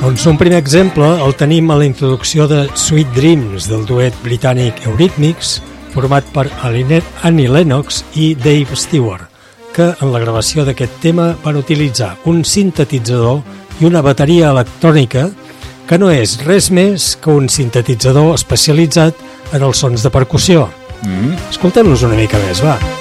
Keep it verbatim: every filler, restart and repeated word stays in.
Doncs un primer exemple el tenim a la introducció de Sweet Dreams del duet britànic Eurythmics, format per Annie Lennox i Dave Stewart, que en la gravació d'aquest tema van utilitzar un sintetitzador i una bateria electrònica que no és res més que un sintetitzador especialitzat en els sons de percussió. Mm. Escoltem-los una mica més, va.